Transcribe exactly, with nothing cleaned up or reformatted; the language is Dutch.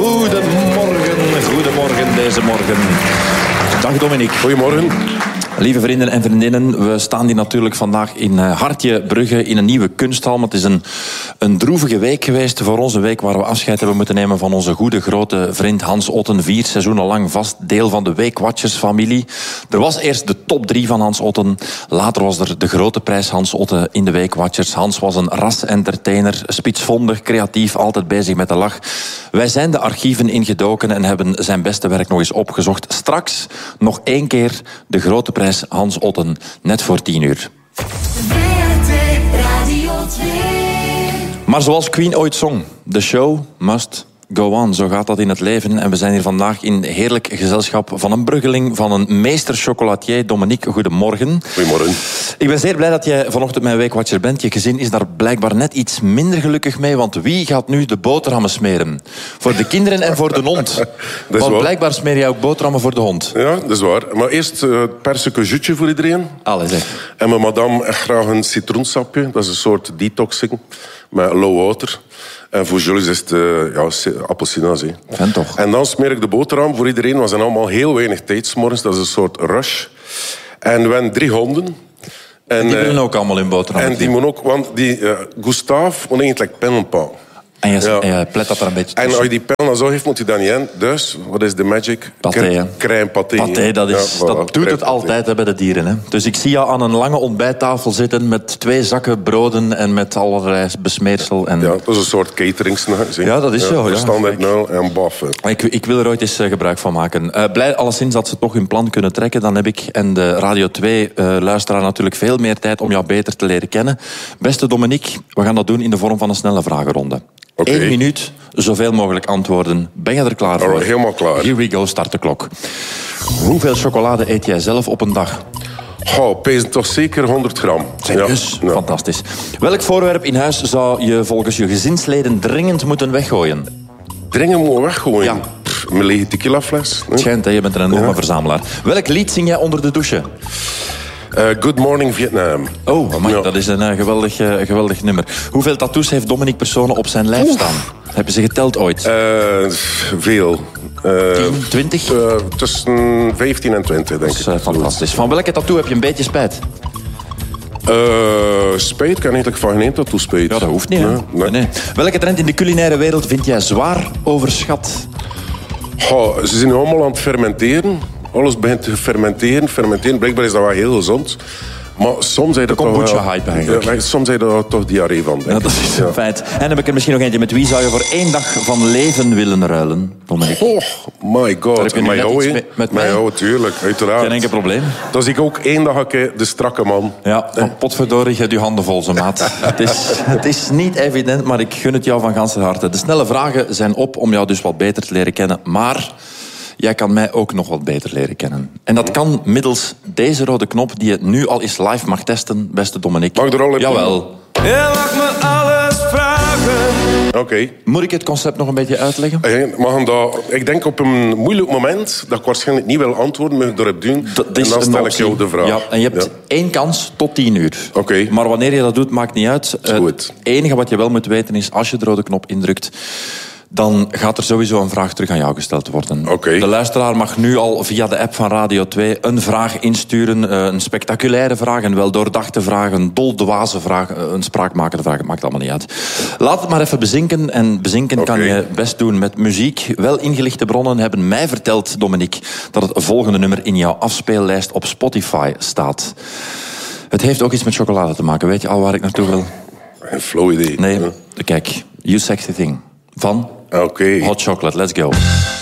Goedemorgen, goedemorgen deze morgen. Dag Dominique. Goedemorgen. Lieve vrienden en vriendinnen, we staan hier natuurlijk vandaag in Hartje Brugge in een nieuwe kunsthal. Maar het is een, een droevige week geweest voor ons. Een week waar we afscheid hebben moeten nemen van onze goede grote vriend Hans Otten. Vier seizoenen lang vast deel van de Week Watchers familie. Er was eerst de top drie van Hans Otten. Later was er de grote prijs Hans Otten in de Week Watchers. Hans was een ras-entertainer, spitsvondig, creatief, altijd bezig met de lach. Wij zijn de archieven ingedoken en hebben zijn beste werk nog eens opgezocht. Straks nog één keer de grote prijs Hans Otten, net voor tien uur. Maar zoals Queen ooit zong, the show must go on. Zo gaat dat in het leven. En we zijn hier vandaag in heerlijk gezelschap van een bruggeling, van een meester chocolatier, Dominique. Goedemorgen. Goedemorgen. Ik ben zeer blij dat jij vanochtend mijn weekwatcher bent. Je gezin is daar blijkbaar net iets minder gelukkig mee, want wie gaat nu de boterhammen smeren? Voor de kinderen en voor de hond. Want waar. Blijkbaar smeer jij ook boterhammen voor de hond. Ja, dat is waar. Maar eerst uh, persico jutje voor iedereen. Allee, zeg. En mijn madame echt graag een citroensapje. Dat is een soort detoxing met low water. En voor Jules is het uh, ja, appelsinaas. Vent toch. En dan smeer ik de boterham voor iedereen. We zijn allemaal heel weinig tijd 's morgens. Dat is een soort rush. En we hebben drie honden. En die willen ook allemaal in boterham. En die moeten ook, want die uh, Gustave moet eigenlijk pennenpaal. En je, Ja. en je plet dat er een beetje En tussen. als je die pen dan zo heeft, moet je dat niet in. Dus, wat is de magic? Paté, hè? Crème paté. Paté, dat, is, Ja, voilà, dat doet crème het paté. altijd hè, bij de dieren. Hè. Dus ik zie jou aan een lange ontbijttafel zitten met twee zakken broden en met allerlei besmeersel. En... Ja, dat is een soort cateringsnacht. Ja, dat is zo, ja. Standaard nul en baffen. Ik, ik wil er ooit eens uh, gebruik van maken. Uh, blij alleszins dat ze toch hun plan kunnen trekken. Dan heb ik en de Radio twee uh, luisteraar natuurlijk veel meer tijd om jou beter te leren kennen. Beste Dominique, we gaan dat doen in de vorm van een snelle vragenronde. Okay. Eén minuut, zoveel mogelijk antwoorden. Ben je er klaar voor? Alright, helemaal klaar. Here we go, start de klok. Hoeveel chocolade eet jij zelf op een dag? Oh, pezen toch zeker honderd gram. Serieus? Ja. Ja. Fantastisch. Welk voorwerp in huis zou je volgens je gezinsleden dringend moeten weggooien? Dringen moet weggooien. Ja. Pff, mijn lege tequilafles. Het schijnt, hè, je bent een enorme Ja. verzamelaar. Welk lied zing jij onder de douche? Uh, Good Morning Vietnam. Oh, amai, Ja. dat is een uh, geweldig, uh, geweldig nummer. Hoeveel tattoos heeft Dominique Personen op zijn lijf staan? Heb je ze geteld ooit? Uh, veel. Uh, tien, twintig? Uh, tussen vijftien en twintig, denk Dat is ik. uh, fantastisch. Van welke tattoo heb je een beetje spijt? Uh, spijt kan eigenlijk van geen één tattoo spijt. Ja, dat hoeft niet. Hè? Nee, nee. Nee. Welke trend in de culinaire wereld vind jij zwaar overschat? Oh, ze zijn allemaal aan het fermenteren. Alles begint te fermenteren. Fermenteren, blijkbaar is dat wel heel gezond. Maar soms zijn De dat toch wel... kombucha-hype eigenlijk. Ja, soms zijn er toch diarree van, denk Ja, ik. dat is een Ja. feit. En dan heb ik er misschien nog eentje. Met wie zou je voor één dag van leven willen ruilen, Dominique? Oh, my god. Daar heb je nu Met net jou, iets hè? mee- met mij? Met jou, tuurlijk. Uiteraard. Geen enkel probleem. Dan zie ik ook één dag oké, de strakke man. Ja, van potverdorie, je hebt je handen vol, zo maat. het, is, het is niet evident, maar ik gun het jou van ganse harte. De snelle vragen zijn op om jou dus wat beter te leren kennen. Maar jij kan mij ook nog wat beter leren kennen. En dat kan middels deze rode knop die je nu al eens live mag testen, beste Dominique. Mag ik er al in? Jawel. Je mag me alles vragen. Oké. Okay. Moet ik het concept nog een beetje uitleggen? Ik denk op een moeilijk moment dat ik waarschijnlijk niet wil antwoorden, maar ik erop doen. Dat En is dan een stel ik optie. jou de vraag. Ja, en je hebt Ja. één kans tot tien uur. Oké. Maar wanneer je dat doet, maakt niet uit. Is goed. Het enige wat je wel moet weten is, als je de rode knop indrukt, dan gaat er sowieso een vraag terug aan jou gesteld worden. Oké. De luisteraar mag nu al via de app van Radio twee een vraag insturen. Een spectaculaire vraag, een weldoordachte vraag, een doldwaze vraag, een spraakmakende vraag. Het maakt allemaal niet uit. Laat het maar even bezinken. En bezinken Oké. kan je best doen met muziek. Wel ingelichte bronnen hebben mij verteld, Dominique, dat het volgende nummer in jouw afspeellijst op Spotify staat. Het heeft ook iets met chocolade te maken. Weet je al waar ik naartoe wil? Een flow idee. Nee, Ja. kijk. You Sexy Thing. Van Oké. Hot Chocolate. Let's go.